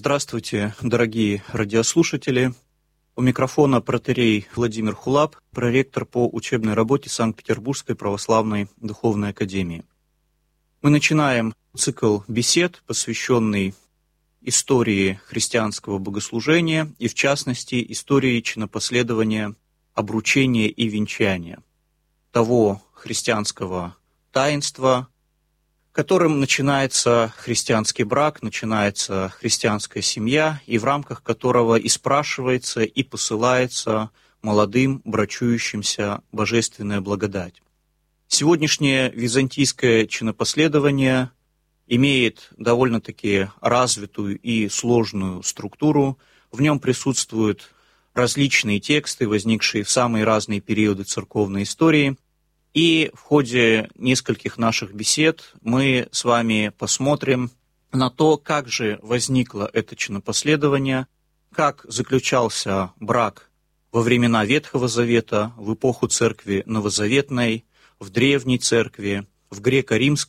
Здравствуйте, дорогие радиослушатели. У микрофона протоиерей Владимир Хулап, проректор по учебной работе Санкт-Петербургской православной духовной академии. Мы начинаем цикл бесед, посвященный истории христианского богослужения и, в частности, истории чинопоследования, обручения и венчания, того христианского таинства, которым начинается христианский брак, начинается христианская семья, и в рамках которого и спрашивается, и посылается молодым брачующимся божественная благодать. Сегодняшнее византийское чинопоследование имеет довольно-таки развитую и сложную структуру. В нем присутствуют различные тексты, возникшие в самые разные периоды церковной истории. И в ходе нескольких наших бесед мы с вами посмотрим на то, как же возникло это чинопоследование, как заключался брак во времена Ветхого Завета, в эпоху Церкви Новозаветной, в Древней Церкви, в греко-римской